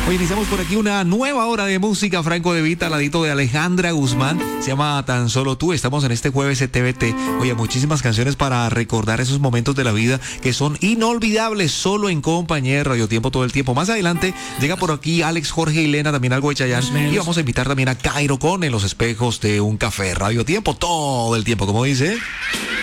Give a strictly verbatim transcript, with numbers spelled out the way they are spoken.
Hoy iniciamos por aquí una nueva hora de música. Franco De Vita, al ladito de Alejandra Guzmán. Se llama Tan Solo Tú. Estamos en este jueves de T V T. Oye, muchísimas canciones para recordar esos momentos de la vida que son inolvidables, solo en compañía de Radio Tiempo todo el tiempo. Más adelante llega por aquí Alex, Jorge y Lena, también algo de Chayanne. Y vamos a invitar también a Cairo con En los espejos de un café. Radio Tiempo todo el tiempo, como dice.